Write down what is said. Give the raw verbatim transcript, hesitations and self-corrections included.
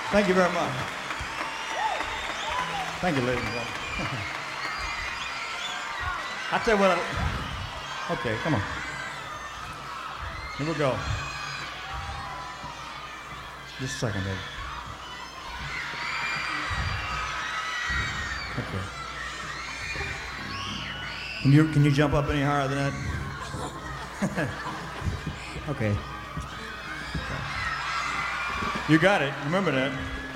Thank you very much. Thank you, ladies and gentlemen. I tell you what. I, okay, come on. Here we go. Just a second, baby. Okay. Can you can you jump up any higher than that? Okay. You got it. Remember that.